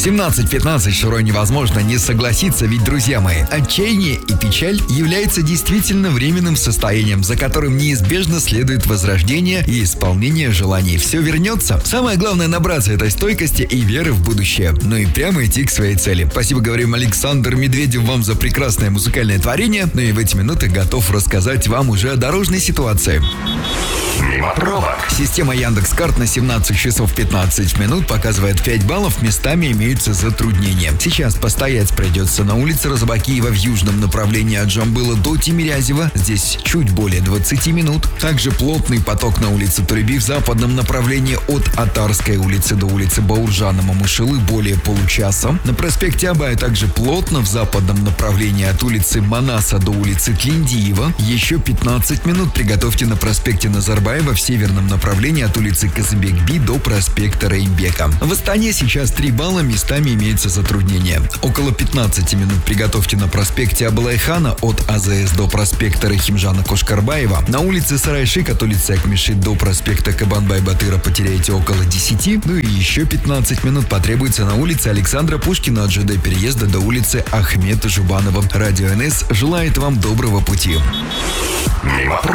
17:15, Шурой невозможно не согласиться, ведь, друзья мои, отчаяние и печаль являются действительно временным состоянием, за которым неизбежно следует возрождение и исполнение желаний. Все вернется. Самое главное — набраться этой стойкости и веры в будущее. Ну и прямо идти к своей цели. Спасибо, говорим, Александр Медведев, вам за прекрасное музыкальное творение. Ну и в эти минуты готов рассказать вам уже о дорожной ситуации. Мимо пробок. Система Яндекс.Карт на 17 часов 15 минут показывает 5 баллов, местами имеются затруднения. Сейчас постоять придется на улице Розыбакиева в южном направлении от Жамбыла до Тимирязева. Здесь чуть более 20 минут. Также плотный поток на улице Турби в западном направлении от Атарской улицы до улицы Бауржана-Мамышылы более получаса. На проспекте Абая также плотно в западном направлении от улицы Манаса до улицы Тлиндиева. Еще 15 минут приготовьте на проспекте Назарбаева в северном направлении от улицы Казыбек-Би до проспекта Реймбека. В Астане сейчас 3 балла, местами имеются затруднения. Около 15 минут приготовьте на проспекте Абылайхана от АЗС до проспекта Рахимжана Кошкарбаева. На улице Сарайшик от улицы Акмешит до проспекта Кабанбай-Батыра потеряете около 10. Ну и еще 15 минут потребуется на улице Александра Пушкина от ЖД переезда до улицы Ахмета Жубанова. Радио НС желает вам доброго пути. Мимо